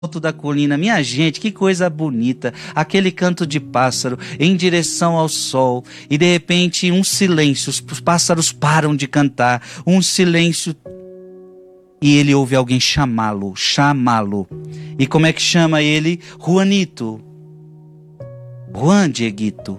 alto da colina. Minha gente, que coisa bonita, aquele canto de pássaro em direção ao sol, e de repente um silêncio, os pássaros param de cantar, um silêncio, e ele ouve alguém chamá-lo. E como é que chama ele? Juanito, Juan Dieguito.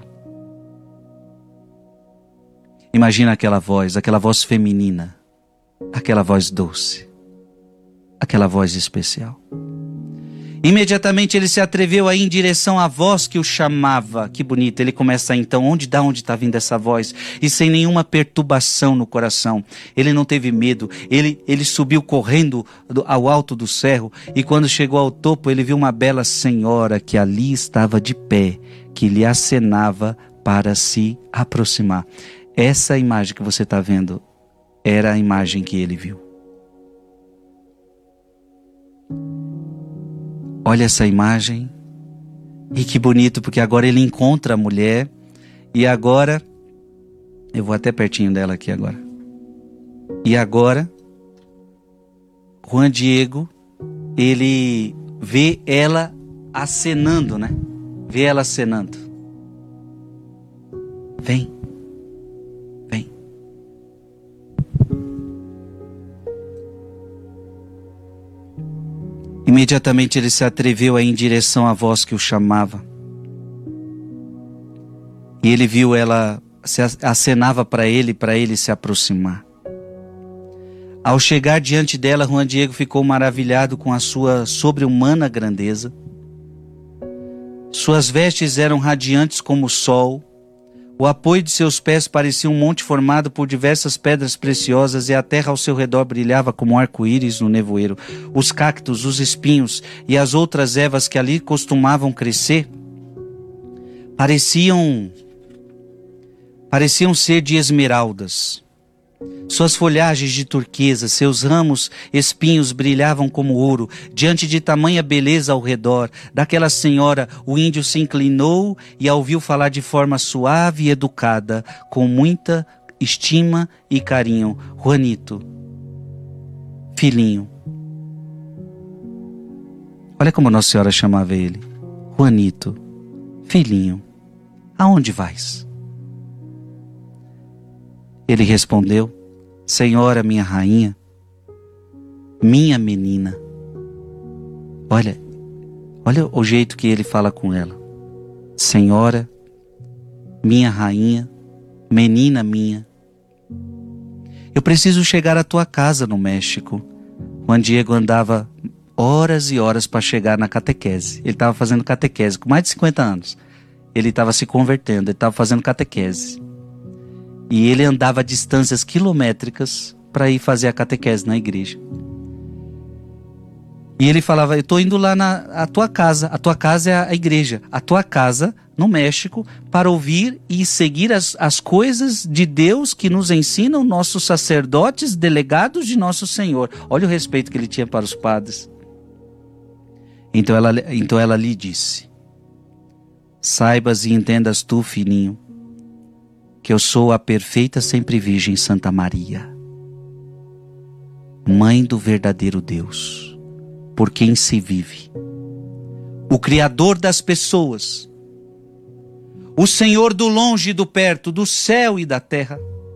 Imagina aquela voz feminina, aquela voz doce, aquela voz especial. Imediatamente ele se atreveu a ir em direção à voz que o chamava. Que bonito, ele começa então, onde está vindo essa voz? E sem nenhuma perturbação no coração. Ele não teve medo, ele subiu correndo ao alto do cerro, e quando chegou ao topo ele viu uma bela senhora que ali estava de pé, que lhe acenava para se aproximar. Essa imagem que você está vendo era a imagem que ele viu. Olha essa imagem, e que bonito, porque agora ele encontra a mulher, e agora, eu vou até pertinho dela aqui agora, e agora, Juan Diego, ele vê ela acenando, né? Vê ela acenando. Vem. Imediatamente ele se atreveu a ir em direção à voz que o chamava. E ele viu ela, acenava para ele se aproximar. Ao chegar diante dela, Juan Diego ficou maravilhado com a sua sobre-humana grandeza. Suas vestes eram radiantes como o sol. O apoio de seus pés parecia um monte formado por diversas pedras preciosas, e a terra ao seu redor brilhava como um arco-íris no nevoeiro. Os cactos, os espinhos e as outras ervas que ali costumavam crescer pareciam ser de esmeraldas. Suas folhagens de turquesa, seus ramos espinhos brilhavam como ouro. Diante de tamanha beleza ao redor daquela senhora, o índio se inclinou e a ouviu falar de forma suave e educada, com muita estima e carinho. Juanito, filhinho. Olha como Nossa Senhora chamava ele. Juanito, filhinho, aonde vais? Ele respondeu: Senhora, minha rainha, minha menina. Olha o jeito que ele fala com ela. Senhora, minha rainha, menina minha. Eu preciso chegar à tua casa no México. Juan Diego andava horas e horas para chegar na catequese. Ele estava fazendo catequese com mais de 50 anos. Ele estava se convertendo, ele estava fazendo catequese. E ele andava a distâncias quilométricas para ir fazer a catequese na igreja. E ele falava: eu estou indo lá na tua casa. A tua casa é a igreja. A tua casa no México, para ouvir e seguir as coisas de Deus que nos ensinam nossos sacerdotes, delegados de nosso Senhor. Olha o respeito que ele tinha para os padres. Então ela lhe disse: saibas e entendas tu, filhinho, que eu sou a perfeita sempre virgem Santa Maria, mãe do verdadeiro Deus, por quem se vive, o Criador das pessoas, o Senhor do longe e do perto, do céu e da terra.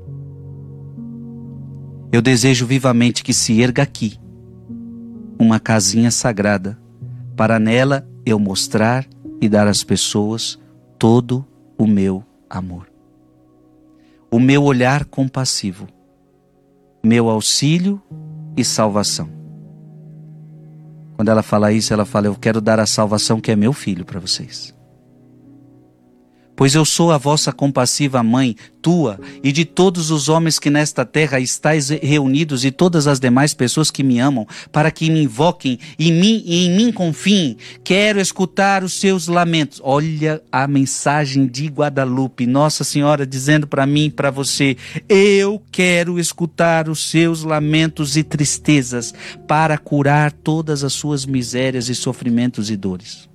Eu desejo vivamente que se erga aqui uma casinha sagrada, para nela eu mostrar e dar às pessoas todo o meu amor, o meu olhar compassivo, meu auxílio e salvação. Quando ela fala isso, ela fala: eu quero dar a salvação que é meu filho para vocês. Pois eu sou a vossa compassiva mãe, tua e de todos os homens que nesta terra estáis reunidos, e todas as demais pessoas que me amam, para que me invoquem e em mim confiem. Quero escutar os seus lamentos. Olha a mensagem de Guadalupe, Nossa Senhora dizendo para mim e para você: eu quero escutar os seus lamentos e tristezas, para curar todas as suas misérias e sofrimentos e dores.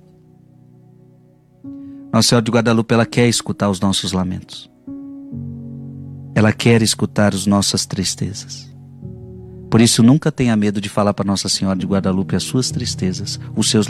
Nossa Senhora de Guadalupe, ela quer escutar os nossos lamentos. Ela quer escutar as nossas tristezas. Por isso, nunca tenha medo de falar para Nossa Senhora de Guadalupe as suas tristezas, os seus